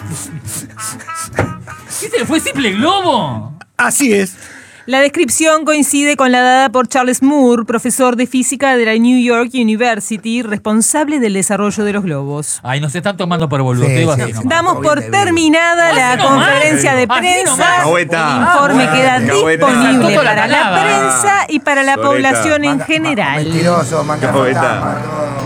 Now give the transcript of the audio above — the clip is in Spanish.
¿Qué se le fue Simple Globo? Así es. La descripción coincide con la dada por Charles Moore, profesor de física de la New York University, responsable del desarrollo de los globos. Ay, nos están tomando por boludo. Sí, Te digo sí, así sí. nomás. Damos por terminada la Así nomás. conferencia de Así prensa. nomás. Alcahueta. El informe queda Alcahueta. disponible Toda la para la palabra. prensa y para la Soleta. población en general. Mentiroso, manca Alcahueta. fantasma.